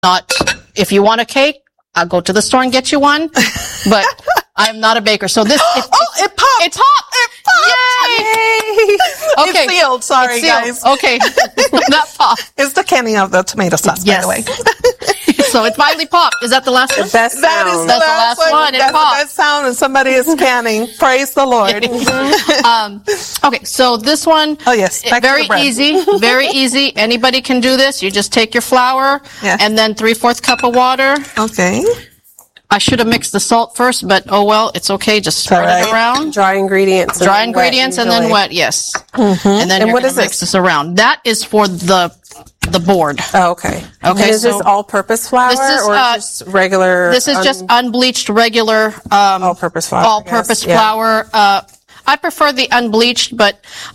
not, if you want a cake, I'll go to the store and get you one, but I'm not a baker. So this, it popped. It popped. It popped. Yay! Okay. It's sealed. Sorry, It's sealed. guys. Okay. That popped. It's the canning of the tomato sauce, Yes. by the way. So it finally popped. Is that the last one? Best sound. That is the That's the last last one. It That's popped. the best sound, and somebody is canning. Praise the Lord. Okay, so this one, Oh, yes. Back to very the bread. easy, very easy. Anybody can do this. You just take your flour Yeah. and then 3/4 cup of water. Okay. I should have mixed the salt first, but oh well, it's okay. Just spread all right. it around. Dry ingredients. and Dry then ingredients wet, and then usually. wet, yes. And then you're what going is to mix this? this around. That is for the board. Oh, okay. Okay, And is this so- all-purpose flour This is, or just regular? This is just unbleached, regular, all-purpose flour. all-purpose I guess. Yeah. flour. I prefer the unbleached, but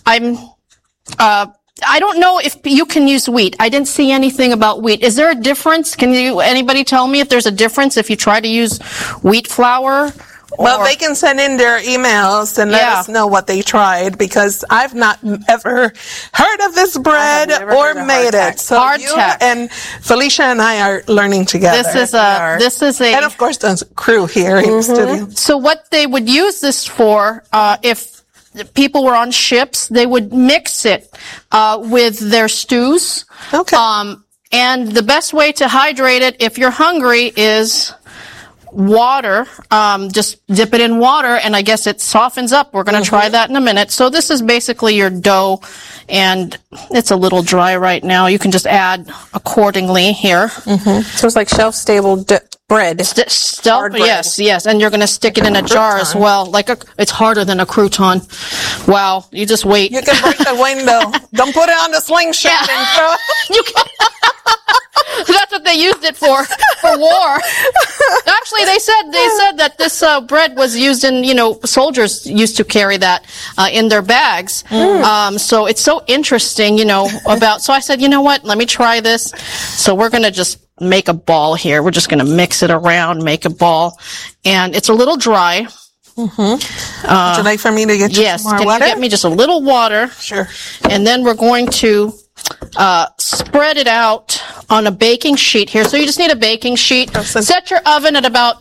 I don't know if you can use wheat. I didn't see anything about wheat. Is there a difference? Can anybody tell me if there's a difference if you try to use wheat flour? Well, they can send in their emails and let Yeah. us know what they tried, because I've not ever heard of this bread never or heard of made hardtack. it. So you Hardtack. and Felicia and I are learning together. This is and a, of course the crew here in the studio. so what they would use this for, if people were on ships, they would mix it, with their stews. Okay. And the best way to hydrate it, if you're hungry, is water. Just dip it in water, and I guess it softens up. We're going to try that in a minute. So this is basically your dough, and it's a little dry right now. You can just add accordingly here. So it's like shelf-stable bread. Stuff, bread. yes, and you're going to stick it in a jar as well. It's harder than a crouton. Wow, you just wait. You can break the window. Don't put it on the slingshot and throw it. You can. That's what they used it for war. Actually, they said that this bread was used in, soldiers used to carry that in their bags. So it's so interesting, so I said, you know what? Let me try this. So we're going to just make a ball here. We're just going to mix it around, make a ball. And it's a little dry. Would you like for me to get you Yes. some more Can water? you get me just a little water? Sure. And then we're going to spread it out on a baking sheet here. So you just need a baking sheet. Set your oven at about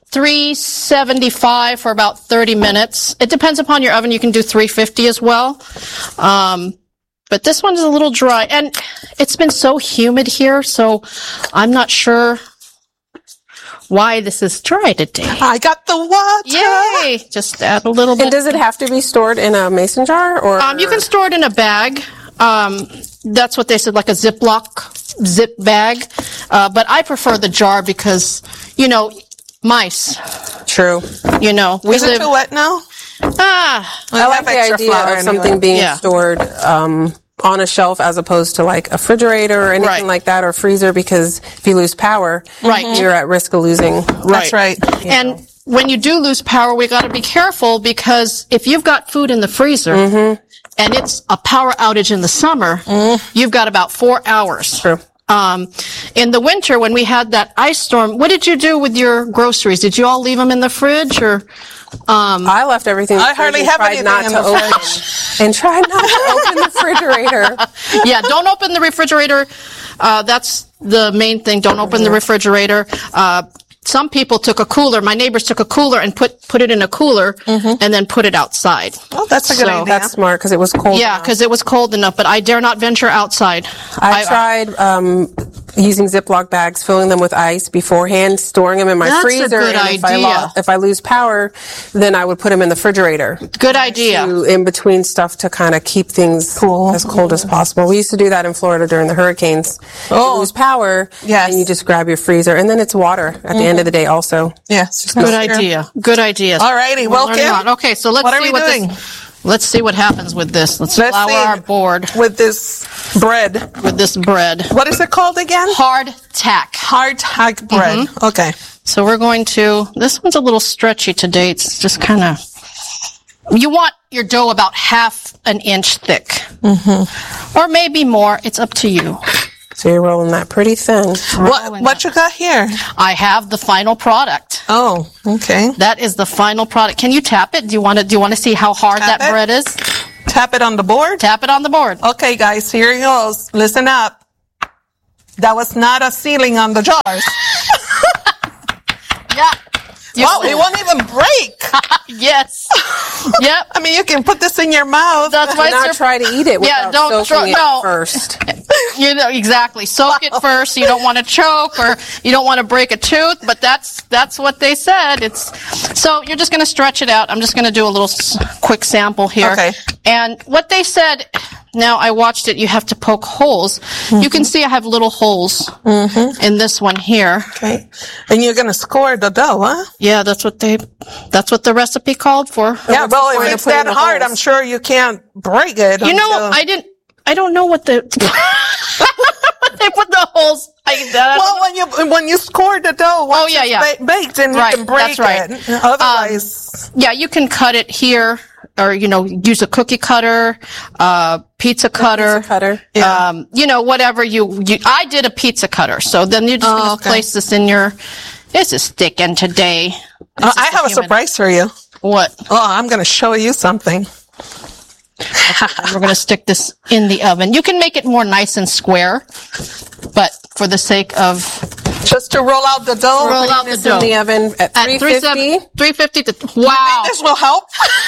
375 for about 30 minutes. It depends upon your oven. You can do 350 as well. But this one's a little dry. And it's been so humid here, so I'm not sure why this is dry today. I got the water. Yay! Just add a little bit. And does it have to be stored in a mason jar, or? You can store it in a bag. That's what they said, like a Ziploc zip bag. But I prefer the jar because, mice. True. We Is it live. too wet now? I like the idea of something being Yeah. stored on a shelf as opposed to like a refrigerator or anything Right. like that, or freezer, because if you lose power, Right. you're at risk of losing. That's right. And when you do lose power, we got to be careful, because if you've got food in the freezer and it's a power outage in the summer, you've got about 4 hours. True. In the winter, when we had that ice storm, what did you do with your groceries? Did you all leave them in the fridge, or? I left everything. I hardly have anything in the and tried not to open the refrigerator. Yeah, don't open the refrigerator. That's the main thing. Don't open the refrigerator. Some people took a cooler. My neighbors took a cooler and put it in a cooler and then put it outside. Oh, that's a good idea. That's smart because it was cold. Yeah, because it was cold enough, but I dare not venture outside. I tried using Ziploc bags, filling them with ice beforehand, storing them in my That's a freezer. good and idea. if I lose power, then I would put them in the refrigerator. Good idea. In between stuff to kind of keep things as cold as possible. We used to do that in Florida during the hurricanes. You lose power, and you just grab your freezer, and then it's water at the end of the day also. Yes. Good idea. Good idea. All righty. Well, Kim, okay, so let's what are see we what doing? Let's see what happens with this. Let's Let's flour see. our board With this bread. with this bread. What is it called again? Hard tack. Hardtack bread. Okay. So we're going to, this one's a little stretchy today. It's just kind of, you want your dough about 1/2 inch thick. Or maybe more. It's up to you. So you're rolling that pretty thin. What you got here? I have the final product. Oh, okay. That is the final product. Can you tap it? Do you want to see how hard Tap that it? bread is? Tap it on the board. Tap it on the board. Okay, guys, here it goes. Listen up. that was not a sealing on the jars. Yeah. Wow, it won't even break. Yes. Yep. I mean, you can put this in your mouth. That's why Not try to eat it without soaking it first. You know, exactly. Soak it first. You don't want to choke or you don't want to break a tooth, but that's what they said. So you're just going to stretch it out. I'm just going to do a little quick sample here. Okay. And what they said, now I watched it, you have to poke holes. Mm-hmm. You can see I have little holes in this one here. Okay. And you're going to score the dough, huh? Yeah, that's what the recipe called for. Yeah, well, if it's that hard, I'm sure you can't break it. You know, I don't know what the, they put the holes. When you score the dough, once it's baked, and you can break it. Otherwise. You can cut it here. Or, use a cookie cutter, pizza cutter. Yeah. Whatever I did a pizza cutter. So then you're just going to place this in this is sticking today. I have a surprise for you. What? Oh, I'm going to show you something. We're going to stick this in the oven. You can make it more nice and square, but for the sake of just to roll out the dough. Roll out the dough in the oven at 350. 350 to wow. This will help.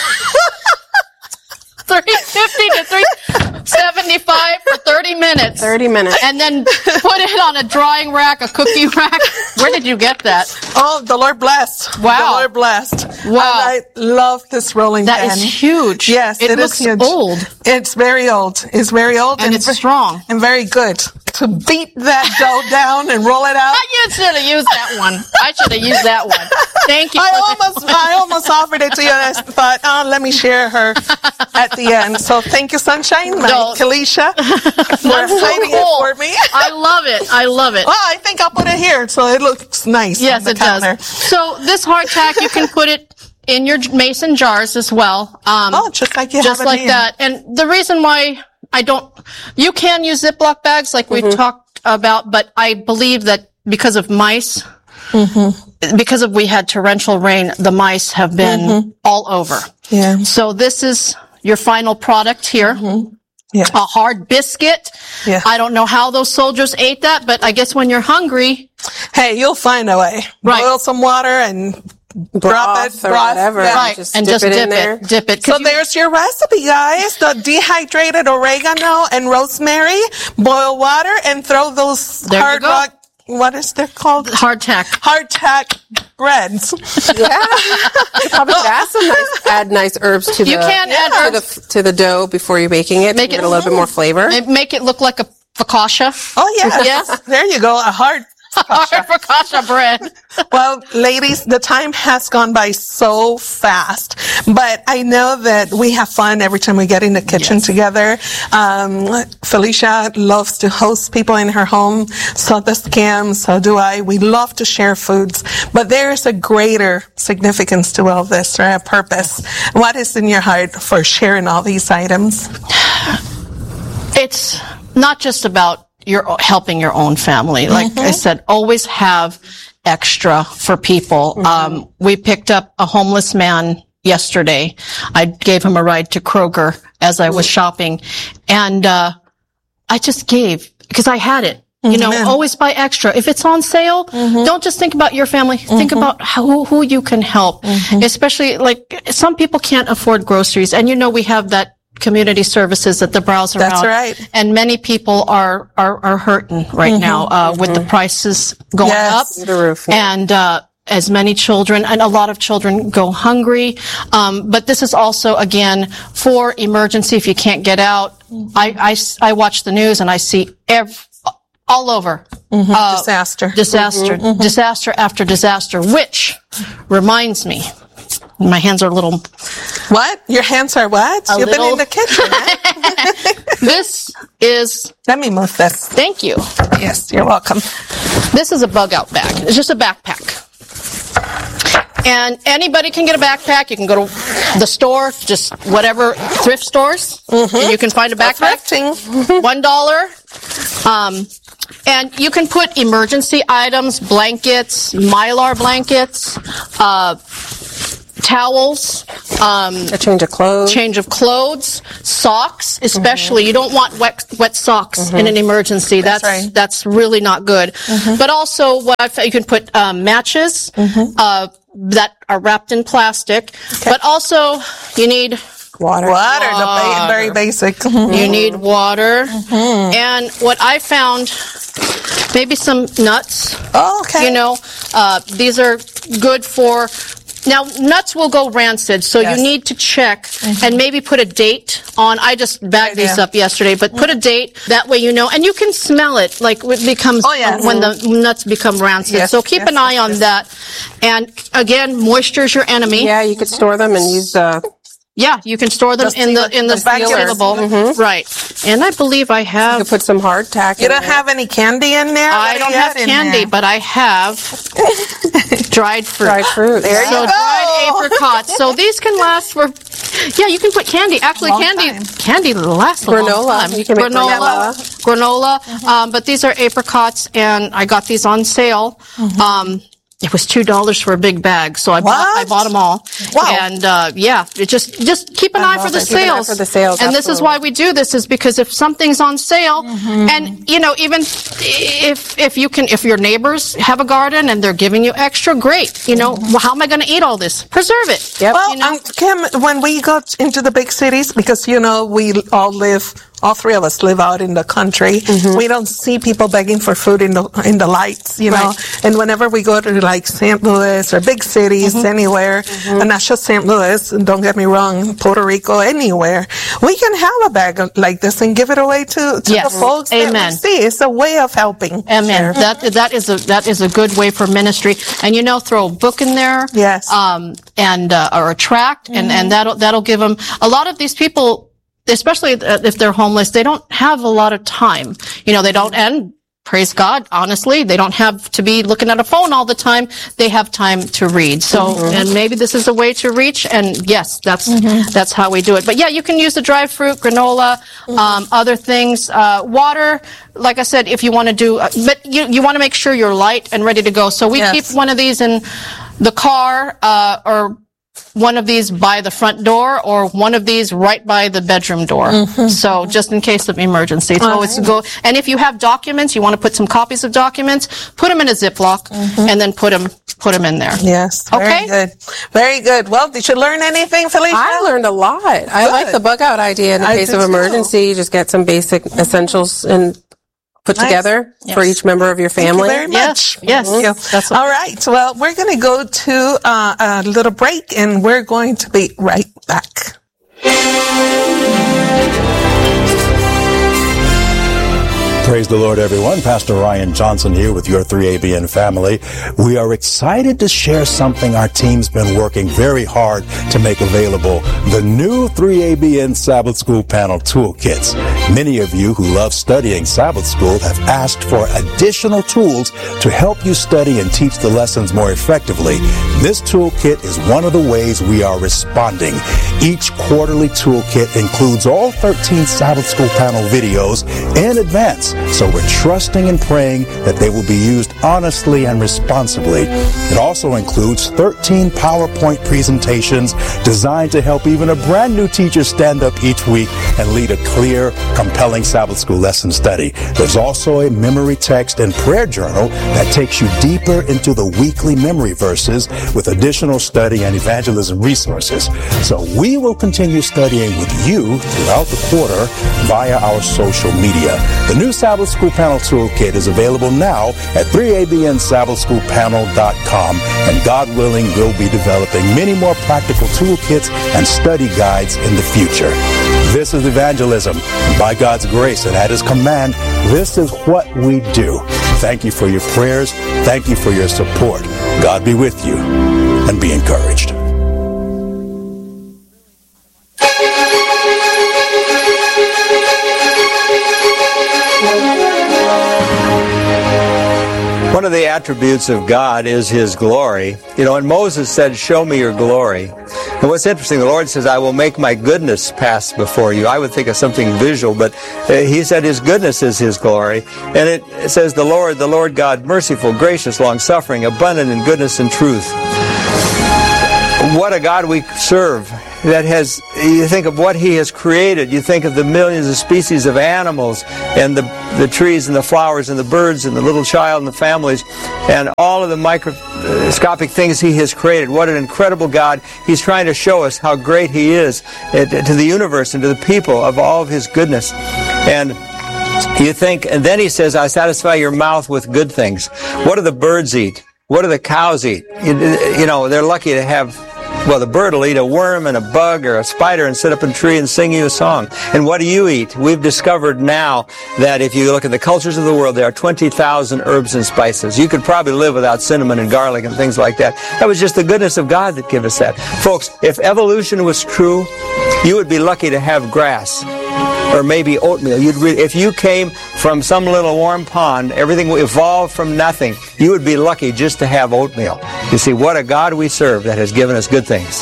350 to 375 for 30 minutes. 30 minutes. And then put it on a drying rack, a cookie rack. Where did you get that? Oh, the Lord blessed. Wow. The Lord blessed. Wow. I love this rolling pan. That is huge. Yes, it looks is huge. Old. It's very old. It's very old. And it's strong. And very good. To beat that dough down and roll it out. You should have used that one. I should have used that one. Thank you. I almost offered it to you and I thought, let me share her at the end. So thank you, Sunshine, Kalisha, for hiding it for me. I love it. I love it. Well, I think I'll put it here so it looks nice. Yes, it does. So this hardtack, you can put it in your mason jars as well. Just like you have it just like here. that. And the reason why you can use Ziploc bags like we talked about, but I believe that because of mice, because we had torrential rain, the mice have been all over. Yeah. So this is your final product here. Yeah. A hard biscuit. Yeah. I don't know how those soldiers ate that, but I guess when you're hungry. Hey, you'll find a way. Right. Boil some water and drop it, or whatever. Yeah. Right. Just and dip just it in there. dip it. So there's your recipe, guys. The dehydrated oregano and rosemary, boil water and throw those hard rock. What is that called? Hardtack. Hardtack breads. Yeah. You probably could add nice herbs to to the dough before you're baking it. Make it a little bit more flavor. Make it look like a focaccia. Oh, yeah. Yes. There you go. A hard focaccia bread. Well, ladies, the time has gone by so fast, but I know that we have fun every time we get in the kitchen together. Felicia loves to host people in her home. So does Cam. So do I. We love to share foods, but there is a greater significance to all this, or a purpose. What is in your heart for sharing all these items? It's not just about you're helping your own family. Like I said, always have extra for people. We picked up a homeless man yesterday. I gave him a ride to Kroger as I was shopping, and I just gave because I had it. Always buy extra. If it's on sale, don't just think about your family. Think about who you can help. Especially like some people can't afford groceries, and we have that community services that the browse around. That's right. And many people are hurting right now, with the prices going up. Through the roof. Yeah. And, as many children, and a lot of children go hungry. But this is also, again, for emergency if you can't get out. I watch the news and I see all over. Disaster. Disaster after disaster, which reminds me, my hands are a little... What? Your hands are what? You've been in the kitchen, eh? This is... Let me move this. Thank you. Yes, you're welcome. This is a bug-out bag. It's just a backpack. And anybody can get a backpack. You can go to the store, just whatever, thrift stores. And you can find a backpack. $1. And you can put emergency items, blankets, Mylar blankets, towels, a change of clothes, socks, especially. You don't want wet socks in an emergency. That's really not good. But also, you can put matches that are wrapped in plastic. But also, you need water. Very basic. You need water. And what I found, maybe some nuts. Oh, okay. You know, these are good for... Now, nuts will go rancid, so you need to check and maybe put a date on. I just bagged these up yesterday, but put a date. That way you know. And you can smell it, like it becomes when the nuts become rancid. So keep an eye on that. And again, moisture's your enemy. Yeah, you could store them and use Yeah, you can store them in the sealable. Right. And I believe I have... You could put some hardtack in You don't have any candy in there? I don't have candy, but I have dried fruit. Dried fruit. There you go. Dried apricots. So these can last for... Yeah, you can put candy. Actually, candy lasts a long time. You can make granola. But these are apricots, and I got these on sale. It was $2 for a big bag, so I bought them all. Wow. And just keep an eye for the sales. And this is why we do this, is because if something's on sale, and you know, even if your neighbors have a garden and they're giving you extra, great. You know, well, how am I going to eat all this? Preserve it. Yep. Well, you know? Kim, when we go into the big cities, because you know we all three of us live out in the country. We don't see people begging for food in the lights, you know. And whenever we go to like St. Louis or big cities, anywhere, and not just St. Louis, don't get me wrong, Puerto Rico, anywhere, we can have a bag like this and give it away to the folks that we see. It's a way of helping. Amen. That is a good way for ministry. And you know, throw a book in there. Yes. And or a tract, and that'll give them. A lot of these people, especially if they're homeless, they don't have a lot of time. You know, they don't, and praise God, honestly, they don't have to be looking at a phone all the time. They have time to read. So, and maybe this is a way to reach, and yes, that's how we do it. But yeah, you can use the dried fruit, granola, other things, water. Like I said, if you want to do, but you want to make sure you're light and ready to go. So we keep one of these in the car, or one of these by the front door, or one of these right by the bedroom door. So just in case of emergency. So it's go. And if you have documents, you want to put some copies of documents, put them in a Ziploc, and then put them in there. Yes. Okay. Very good. Very good. Well, did you learn anything, Felicia? I learned a lot. I like the bug out idea in the case of emergency. Just get some basic essentials and put together for each member of your family. Thank you very much. Yes. That's all right. Well, we're going to go to a little break, and we're going to be right back. Praise the Lord, everyone. Pastor Ryan Johnson here with your 3ABN family. We are excited to share something our team's been working very hard to make available, the new 3ABN Sabbath School Panel Toolkits. Many of you who love studying Sabbath School have asked for additional tools to help you study and teach the lessons more effectively. This toolkit is one of the ways we are responding. Each quarterly toolkit includes all 13 Sabbath School Panel videos in advance. So we're trusting and praying that they will be used honestly and responsibly. It also includes 13 PowerPoint presentations designed to help even a brand new teacher stand up each week and lead a clear, compelling Sabbath School lesson study. There's also a memory text and prayer journal that takes you deeper into the weekly memory verses with additional study and evangelism resources. So we will continue studying with you throughout the quarter via our social media. The new Sabbath School Panel Toolkit is available now at 3abnsabbathschoolpanel.com, and God willing, we'll be developing many more practical toolkits and study guides in the future. This is evangelism, and by God's grace and at His command, this is what we do. Thank you for your prayers. Thank you for your support. God be with you, and be encouraged. One of the attributes of God is His glory. You know, and Moses said, "Show me your glory." And what's interesting, the Lord says, "I will make my goodness pass before you." I would think of something visual, but He said His goodness is His glory. And it says, the Lord God, merciful, gracious, long-suffering, abundant in goodness and truth. what a God we serve. You think of what He has created. You think of the millions of species of animals and the trees and the flowers and the birds and the little child and the families and all of the microscopic things He has created. What an incredible God. He's trying to show us how great He is to the universe and to the people of all of His goodness. And you think, and then He says, I satisfy your mouth with good things. What do the birds eat? What do the cows eat? You know, they're lucky to have, well, the bird will eat a worm and a bug or a spider and sit up in a tree and sing you a song. And what do you eat? We've discovered now that if you look at the cultures of the world, there are 20,000 herbs and spices. You could probably live without cinnamon and garlic and things like that. That was just the goodness of God that gave us that. Folks, if evolution was true, you would be lucky to have grass. Or maybe oatmeal. If you came from some little warm pond, everything evolved from nothing, you would be lucky just to have oatmeal. You see, what a God we serve that has given us good things.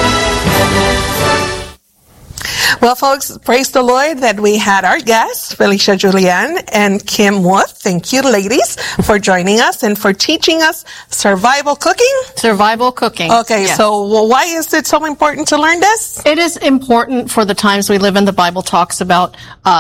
Well, folks, praise the Lord that we had our guests, Felicia Julian and Kim Wolf. Thank you, ladies, for joining us and for teaching us survival cooking. Survival cooking. Okay, yes. So why is it so important to learn this? It is important for the times we live in. The Bible talks about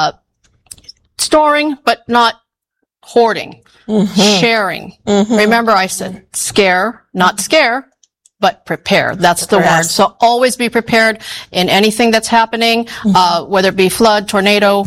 storing, but not hoarding, sharing. Remember, I said scare, not scare. But prepare. That's the word. So always be prepared in anything that's happening, whether it be flood, tornado,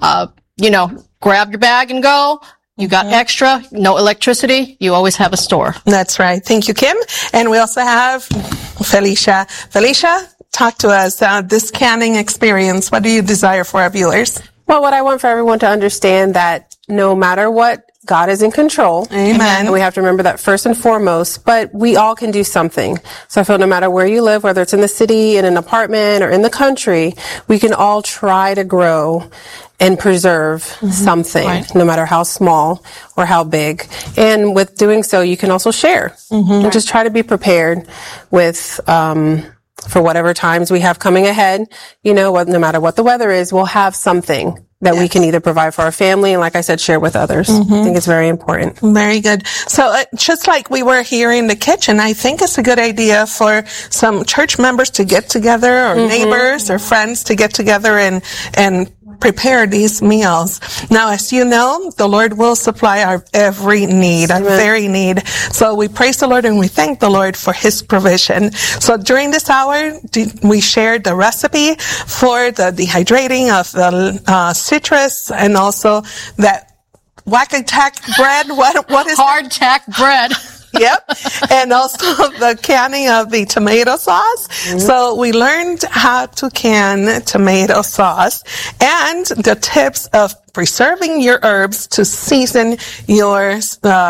grab your bag and go. You got extra, no electricity. You always have a store. That's right. Thank you, Kim. And we also have Felicia. Felicia, talk to us. This canning experience, what do you desire for our viewers? Well, what I want for everyone to understand that no matter what, God is in control. Amen. And we have to remember that first and foremost, but we all can do something. So I feel no matter where you live, whether it's in the city, in an apartment, or in the country, we can all try to grow and preserve something, no matter how small or how big. And with doing so, you can also share and just try to be prepared with, for whatever times we have coming ahead. No matter what the weather is, we'll have something that we can either provide for our family and, like I said, share with others. I think it's very important. Very good. So just like we were here in the kitchen, I think it's a good idea for some church members to get together or neighbors or friends to get together and prepare these meals. Now, as you know, the Lord will supply our every need, our very need. So we praise the Lord and we thank the Lord for His provision. So during this hour, we shared the recipe for the dehydrating of the citrus and also that whack-a-tack bread. What is hardtack bread? Yep. And also the canning of the tomato sauce. So we learned how to can tomato sauce and the tips of preserving your herbs to season your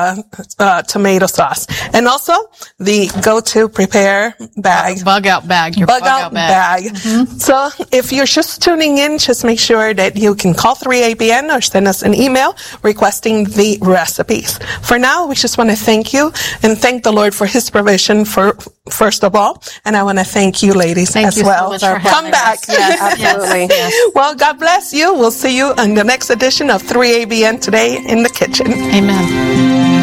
tomato sauce. And also the go-to prepare bag. Bug out bag. Your bug out bag. So if you're just tuning in, just make sure that you can call 3ABN or send us an email requesting the recipes. For now, we just want to thank you and thank the Lord for His provision first of all. And I want to thank you ladies as well. So much for Come back. Yes, absolutely. Yes. Well, God bless you. We'll see you in the next edition of 3ABN Today in the Kitchen. Amen.